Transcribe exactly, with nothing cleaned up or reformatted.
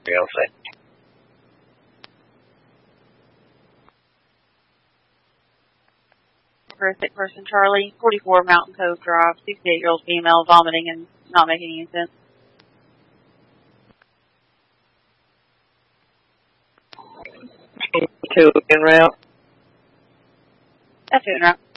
Real thing. For a sick person, Charlie, forty-four Mountain Cove Drive, sixty-eight-year-old female, vomiting and not making any sense. Two en route. That's it, right?